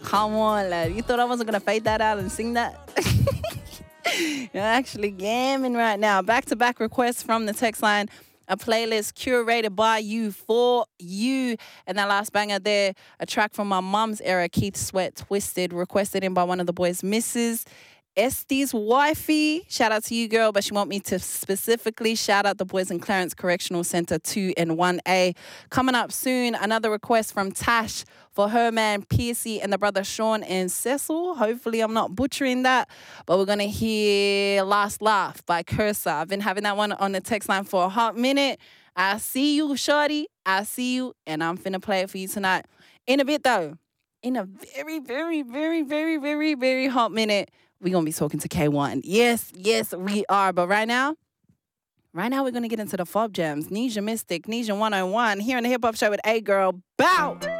Come on, lad. You thought I wasn't going to fade that out and sing that? You're actually gamming right now. Back-to-back requests from the text line. A playlist curated by you, for you. And that last banger there, a track from my mum's era, Keith Sweat, Twisted, requested in by one of the boys, Mrs. Estee's wifey. Shout out to you, girl, but she want me to specifically shout out the boys in Clarence Correctional Centre 2 and 1A. Coming up soon, another request from Tash for her man, Piercy, and the brother Sean and Cecil. Hopefully I'm not butchering that, but we're going to hear Last Laugh by Cursor. I've been having that one on the text line for a hot minute. I see you, shorty. I see you, and I'm finna play it for you tonight. In a bit, though, in a very, very, very, very, very, very hot minute, we're going to be talking to K1. Yes, we are. But right now, we're going to get into the fob jams. Nisha Mystic, Nisha 101, here on the Hip Hop Show with A Girl. Bow!